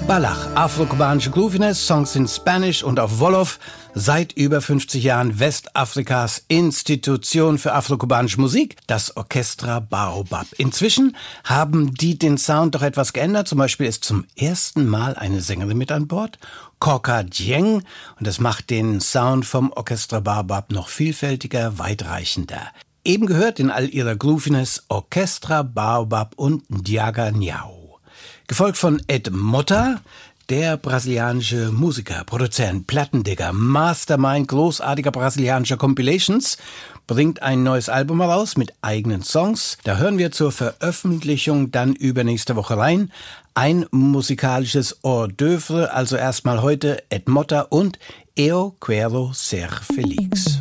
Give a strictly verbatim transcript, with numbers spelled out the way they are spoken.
Balach, afro-kubanische Grooviness, Songs in Spanish und auf Wolof, seit über fünfzig Jahren Westafrikas Institution für afro-kubanische Musik, das Orchestra Baobab. Inzwischen haben die den Sound doch etwas geändert, zum Beispiel ist zum ersten Mal eine Sängerin mit an Bord, Korka Dieng, und das macht den Sound vom Orchestra Baobab noch vielfältiger, weitreichender. Eben gehört in all ihrer Grooviness Orchestra Baobab und Ndiaga Nyao. Gefolgt von Ed Motta, der brasilianische Musiker, Produzent, Plattendigger, Mastermind großartiger brasilianischer Compilations, bringt ein neues Album heraus mit eigenen Songs. Da hören wir zur Veröffentlichung dann übernächste Woche rein. Ein musikalisches Hors d'oeuvre, also erstmal heute Ed Motta und Eu Quero Ser Feliz.